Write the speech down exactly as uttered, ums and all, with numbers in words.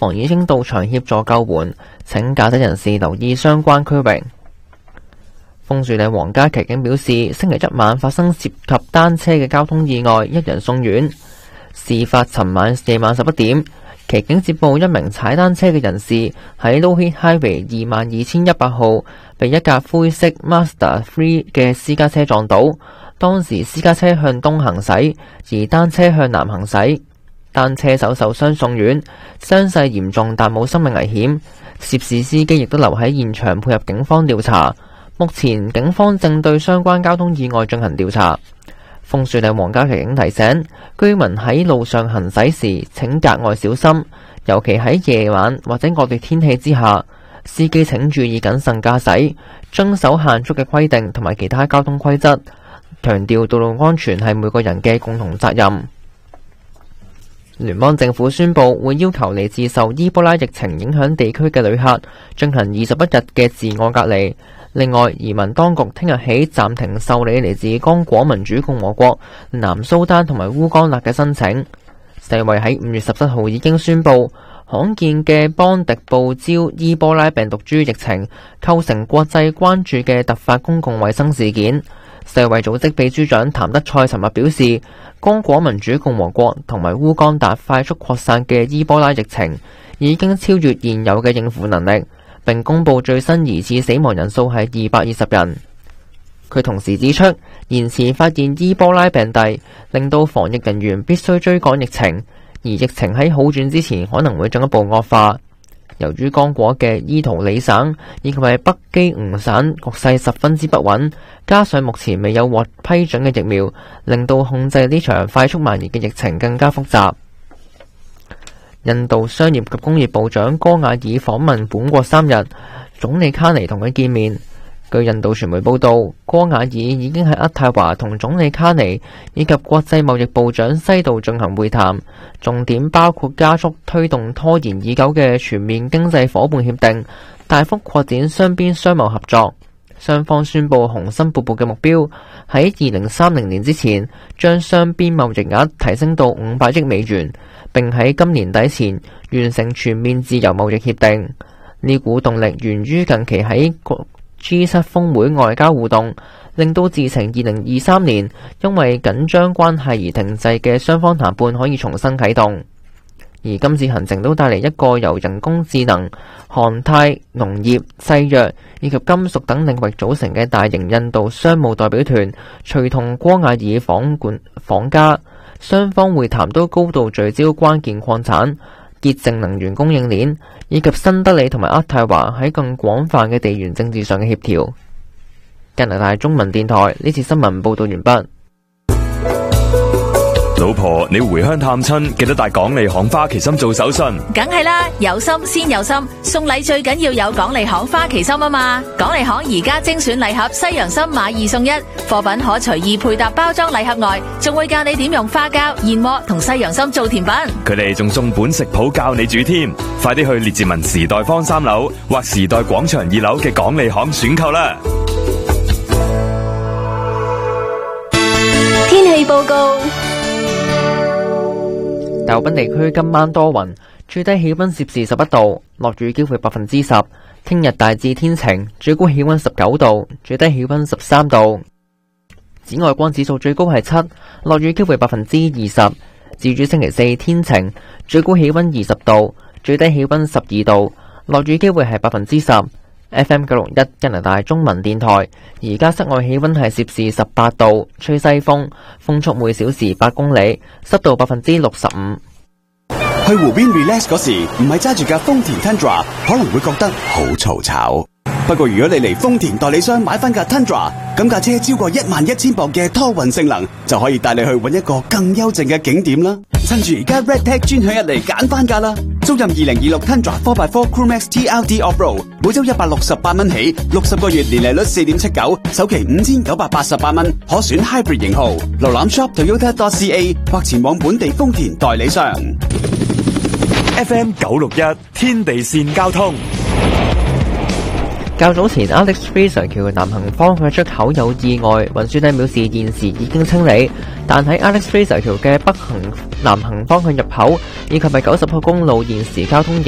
防已經到場協助救援，請駕駛人士留意相關區域。楓樹嶺皇家騎警表示，星期一晚發生涉及單車嘅交通意外，一人送院。事發尋晚夜晚十一點，騎警接報一名踩單車嘅人士喺 Lougheed Highway 二萬二千一百號被一架灰色 Mazda 三嘅私家車撞倒。當時私家車向東行駛，而單車向南行駛。單車手受傷送院，傷勢嚴重但冇生命危險。涉事司機亦都留喺現場配合警方調查。目前警方正對相關交通意外進行調查。楓樹嶺皇家騎警提醒居民喺路上行駛時請格外小心，尤其喺夜晚或者惡劣天氣之下，司機請注意謹慎駕駛，遵守限速嘅規定同埋其他交通規則，強調道路安全係每個人嘅共同責任。聯邦政府宣布會要求嚟自受伊波拉疫情影響地區嘅旅客進行二十一日嘅自我隔離。另外，移民當局聽日起暫停受理嚟自剛果民主共和國、南蘇丹同埋烏干達嘅申請。世衛喺五月十七號已經宣布，罕見嘅邦迪布礁伊波拉病毒株疫情構成國際關注嘅突發公共衛生事件。世衛組織秘書長譚德塞尋日表示，剛果民主共和國同埋烏干達快速擴散嘅伊波拉疫情已經超越現有嘅應付能力，並公布最新疑似死亡人數係二百二十人。佢同時指出，延遲發現伊波拉病例，令到防疫人員必須追趕疫情，而疫情喺好轉之前可能會進一步惡化。由於剛果嘅伊圖里省以及係北基吾省局勢十分之不穩，加上目前未有獲批准嘅疫苗，令到控制呢場快速蔓延嘅疫情更加複雜。印度商業及工業部長戈瓦爾訪問本國三日，總理卡尼同佢見面。據印度傳媒報道，戈瓦爾已經喺渥太華同總理卡尼以及國際貿易部長西道進行會談，重點包括加速推動拖延已久嘅全面經濟夥伴協定，大幅擴展雙邊商貿合作。雙方宣布雄心勃勃嘅目標，喺二零三零年之前將雙邊貿易額提升到五百億美元，並喺今年底前完成全面自由貿易協定。呢股動力源於近期喺G 七 峰會外交互動，令到自從二零二三年因為緊張關係而停滯嘅雙方談判可以重新啟動。而今次行程都帶嚟一個由人工智能、航太、農業、製藥以及金屬等領域組成嘅大型印度商務代表團，隨同戈瓦爾訪管訪加。雙方會談都高度聚焦關鍵礦產、潔淨能源供應鏈以及新德里同埋渥太華喺更廣泛嘅地緣政治上嘅協調。加拿大中文電台呢次新聞報道完畢。 老婆，你回鄉探親記得帶港利行花旗參做手信。 梗係啦，有心先有心，送禮最緊要有港利行花旗參啊嘛！港利行而家精選禮盒西洋參買二送一，貨品可隨意配搭包裝禮盒外，仲會教你點用花膠、燕窩同西洋參做甜品。 佢哋仲送本食譜教你煮添，快啲去列治文時代坊三樓或時代廣場二樓嘅港利行選購啦！ 天氣報告。 大澳濱地區今晚多雲，最低氣溫攝氏十一度，落雨機會百分之十。聽日大致天晴，最高氣溫十九度，最低氣溫十三度。紫外光指數最高係七，落雨機會百分之二十。至於星期四天晴，最高氣溫二十度，最低氣溫十二度，落雨機會係百分之十。F M 九六一加拿大中文電台，而家室外氣溫係攝氏十八度，吹西風，風速每小時八公里，濕度百分之六十五。 去湖邊 relax 嗰時，唔係揸住架豐田 Tundra， 可能會覺得好嘈吵。不過如果你嚟豐田代理商買翻架 Tundra， 咁架車超過一萬一千磅嘅拖運性能，就可以帶你去搵一個更幽靜嘅景點啦。趁住而家 Redtech 專享日嚟揀翻架啦！租任二零二六 Tundra 四 by 四 Crew Max T L D Off-Road， 每周一百六十八蚊起，六十個月年利率四點七九，首期五千九百八十八蚊，可選 Hybrid 型號。瀏覽 shop toyota dot c a 或前往本地豐田代理商。 F M 九六一天地線交通。 較早前 Alex Fraser 橋南行方向出口有意外，運輸廳表示現時已經清理，但喺 Alex Fraser 橋嘅北行南行方向入口以及係九十號公路現時交通仍